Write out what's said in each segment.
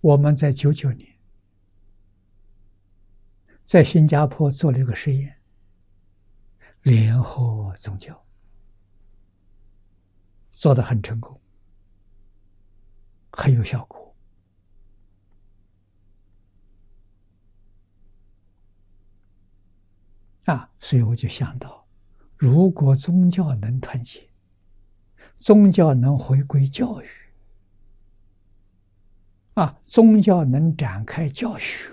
我们在99年在新加坡做了一个实验，联合宗教做得很成功，很有效果。所以我就想到，如果宗教能团结，宗教能回归教育，宗教能展开教学，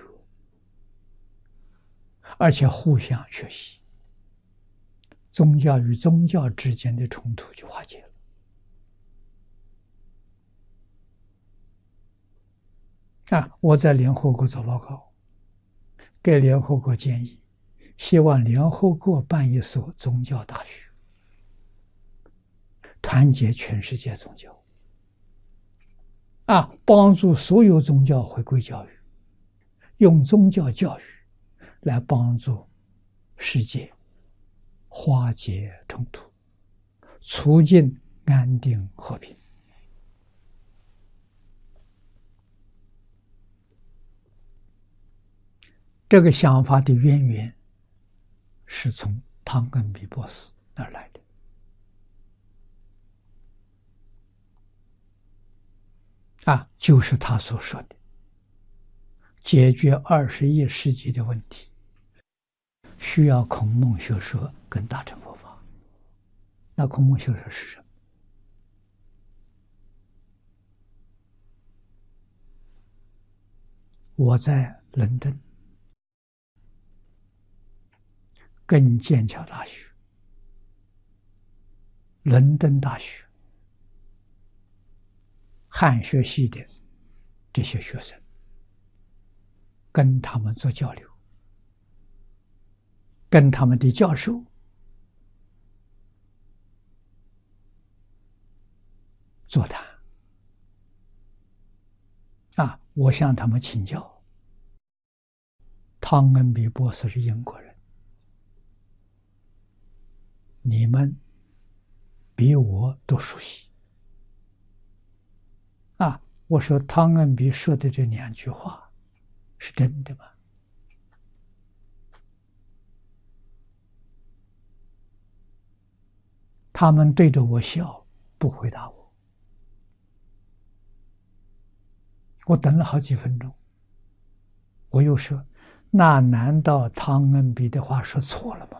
而且互相学习，宗教与宗教之间的冲突就化解了。我在联合国做报告，给联合国建议，希望联合国办一所宗教大学，团结全世界宗教，帮助所有宗教回归教育，用宗教教育来帮助世界化解冲突，促进安定和平。这个想法的渊源是从汤根比博士那儿来的。就是他所说的解决21世纪的问题，需要孔孟学说跟大乘佛法。那孔孟学说是什么？我在伦敦跟剑桥大学、伦敦大学汉学系的这些学生，跟他们做交流，跟他们的教授座谈。我向他们请教，汤恩比博士是英国人，你们比我都熟悉。我说汤恩比说的这2句话是真的吗？他们对着我笑，不回答我。我等了好几分钟，我又说，那难道汤恩比的话说错了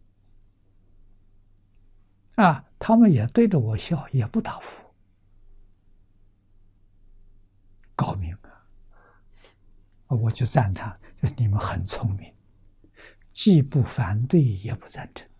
吗？他们也对着我笑，也不答复。高明我就赞叹，你们很聪明，既不反对也不赞成。